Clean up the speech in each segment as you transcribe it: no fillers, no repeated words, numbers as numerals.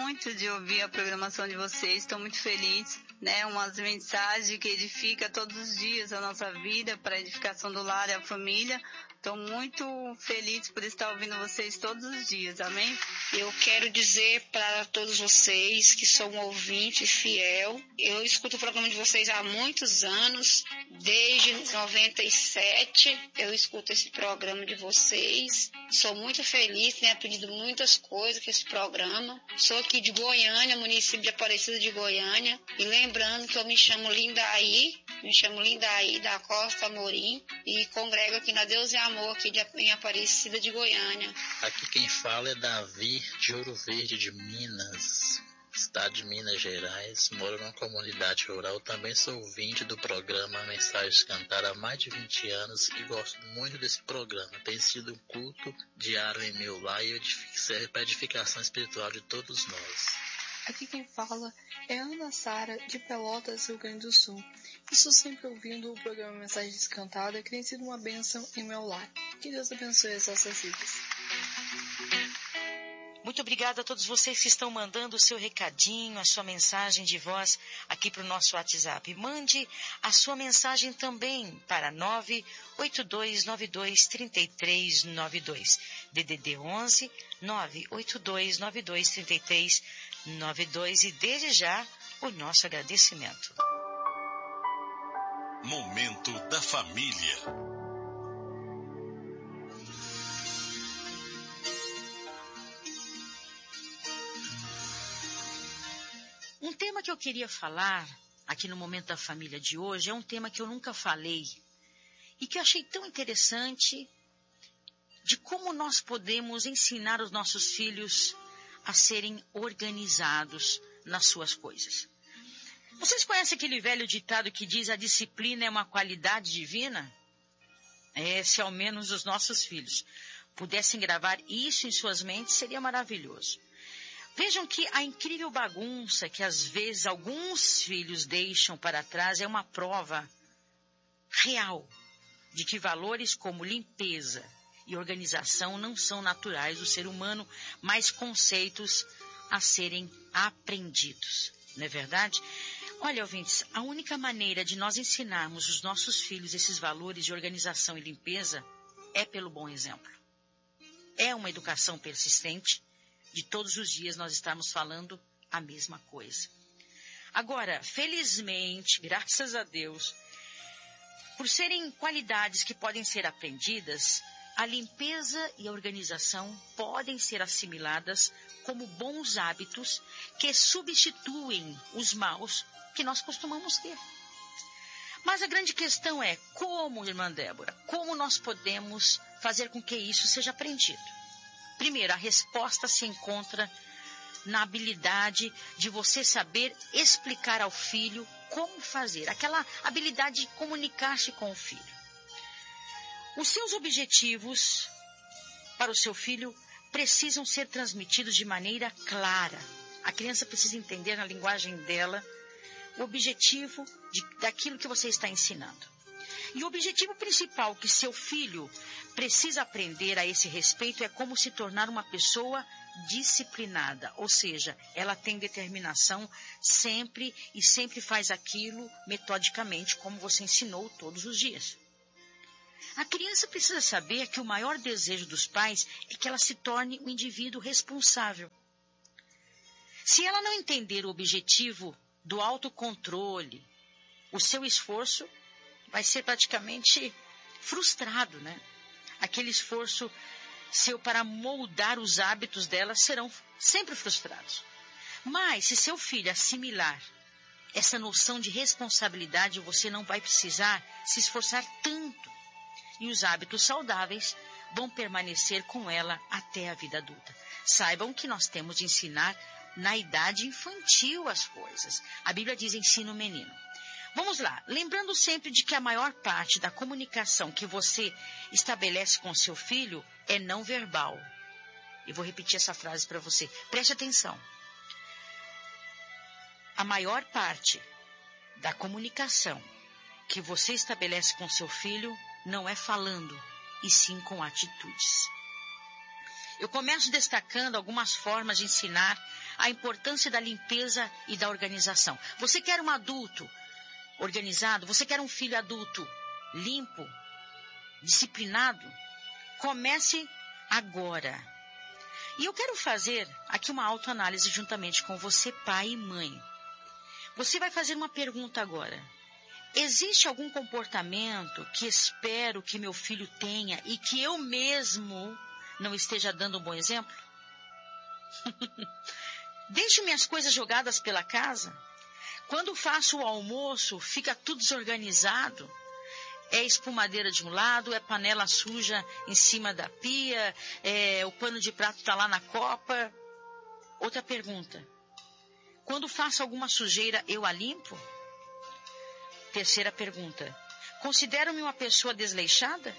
muito de ouvir a programação de vocês, estou muito feliz, né? Umas mensagens que edificam todos os dias a nossa vida para a edificação do lar e a família. Estou muito feliz por estar ouvindo vocês todos os dias, amém? Eu quero dizer para todos vocês que sou um ouvinte fiel. Eu escuto o programa de vocês há muitos anos, desde 97 eu escuto esse programa de vocês. Sou muito feliz, tenho aprendido muitas coisas com esse programa. Sou aqui de Goiânia, município de Aparecida de Goiânia. E lembrando que eu me chamo Lindaí da Costa Amorim e congrego aqui na Deus e Amor aqui em Aparecida de Goiânia. Aqui quem fala é Davi de Ouro Verde de Minas, estado de Minas Gerais. Moro numa comunidade rural, também sou ouvinte do programa Mensagens Cantar há mais de 20 anos e gosto muito desse programa. Tem sido um culto diário em meu lar e serve para a edificação espiritual de todos nós. Aqui quem fala é Ana Sara, de Pelotas, Rio Grande do Sul. Estou sempre ouvindo o programa Mensagens Cantadas, que tem sido uma bênção em meu lar. Que Deus abençoe as nossas vidas. Muito obrigada a todos vocês que estão mandando o seu recadinho, a sua mensagem de voz aqui para o nosso WhatsApp. Mande a sua mensagem também para 982923392. DDD 11 982923392 e desde já o nosso agradecimento. Momento da Família. Um tema que eu queria falar aqui no Momento da Família de hoje é um tema que eu nunca falei e que eu achei tão interessante, de como nós podemos ensinar os nossos filhos a serem organizados nas suas coisas. Vocês conhecem aquele velho ditado que diz: a disciplina é uma qualidade divina? Se ao menos os nossos filhos pudessem gravar isso em suas mentes, seria maravilhoso. Vejam que a incrível bagunça que às vezes alguns filhos deixam para trás é uma prova real de que valores como limpeza e organização não são naturais do ser humano, mas conceitos a serem aprendidos. Não é verdade? Olha, ouvintes, a única maneira de nós ensinarmos os nossos filhos esses valores de organização e limpeza é pelo bom exemplo. É uma educação persistente, de todos os dias nós estarmos falando a mesma coisa. Agora, felizmente, graças a Deus, por serem qualidades que podem ser aprendidas, a limpeza e a organização podem ser assimiladas como bons hábitos que substituem os maus que nós costumamos ter. Mas a grande questão é como, irmã Débora, como nós podemos fazer com que isso seja aprendido? Primeiro, a resposta se encontra na habilidade de você saber explicar ao filho como fazer, aquela habilidade de comunicar-se com o filho. Os seus objetivos para o seu filho precisam ser transmitidos de maneira clara. A criança precisa entender na linguagem dela o objetivo daquilo que você está ensinando. E o objetivo principal que seu filho precisa aprender a esse respeito é como se tornar uma pessoa disciplinada, ou seja, ela tem determinação sempre e sempre faz aquilo metodicamente como você ensinou todos os dias. A criança precisa saber que o maior desejo dos pais é que ela se torne um indivíduo responsável. Se ela não entender o objetivo do autocontrole, o seu esforço vai ser praticamente frustrado, né? Aquele esforço seu para moldar os hábitos dela serão sempre frustrados. Mas se seu filho assimilar essa noção de responsabilidade, você não vai precisar se esforçar tanto. E os hábitos saudáveis vão permanecer com ela até a vida adulta. Saibam que nós temos de ensinar na idade infantil as coisas. A Bíblia diz: ensina o menino. Vamos lá, lembrando sempre de que a maior parte da comunicação que você estabelece com seu filho é não verbal. Eu vou repetir essa frase para você. Preste atenção. A maior parte da comunicação que você estabelece com seu filho não é falando, e sim com atitudes. Eu começo destacando algumas formas de ensinar a importância da limpeza e da organização. Você quer um adulto organizado? Você quer um filho adulto limpo, disciplinado? Comece agora. E eu quero fazer aqui uma autoanálise juntamente com você, pai e mãe. Você vai fazer uma pergunta agora. Existe algum comportamento que espero que meu filho tenha e que eu mesmo não esteja dando um bom exemplo? Deixo minhas coisas jogadas pela casa? Quando faço o almoço, fica tudo desorganizado? É espumadeira de um lado, é panela suja em cima da pia, o pano de prato está lá na copa. Outra pergunta. Quando faço alguma sujeira, eu a limpo? Terceira pergunta. Considero-me uma pessoa desleixada?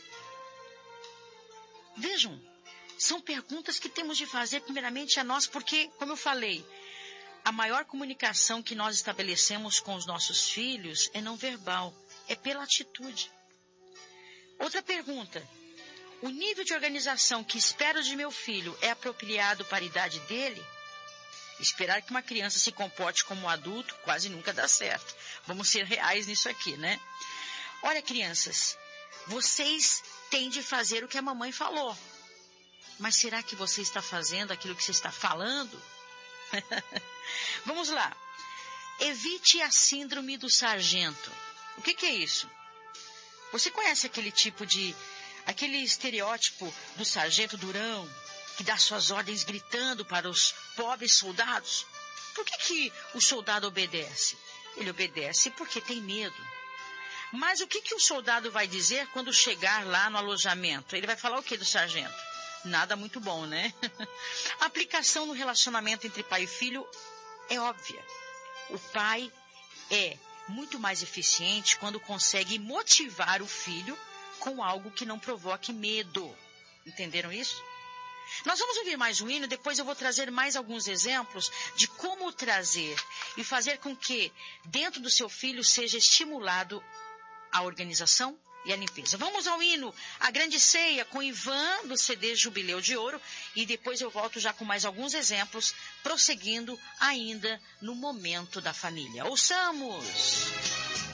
Vejam, são perguntas que temos de fazer primeiramente a nós, porque, como eu falei, a maior comunicação que nós estabelecemos com os nossos filhos é não verbal, é pela atitude. Outra pergunta. O nível de organização que espero de meu filho é apropriado para a idade dele? Esperar que uma criança se comporte como um adulto quase nunca dá certo. Vamos ser reais nisso aqui, né? Olha, crianças, vocês têm de fazer o que a mamãe falou. Mas será que você está fazendo aquilo que você está falando? Vamos lá. Evite a síndrome do sargento. O que é isso? Você conhece aquele estereótipo do sargento durão, que dá suas ordens gritando para os pobres soldados? Por que o soldado obedece? Ele obedece porque tem medo. Mas o que o soldado vai dizer quando chegar lá no alojamento? Ele vai falar o que do sargento? Nada muito bom, né? A aplicação no relacionamento entre pai e filho é óbvia. O pai é muito mais eficiente quando consegue motivar o filho com algo que não provoque medo. Entenderam isso? Nós vamos ouvir mais um hino, depois eu vou trazer mais alguns exemplos de como trazer e fazer com que dentro do seu filho seja estimulado a organização e a limpeza. Vamos ao hino, a Grande Ceia, com Ivan, do CD Jubileu de Ouro, e depois eu volto já com mais alguns exemplos, prosseguindo ainda no momento da família. Ouçamos!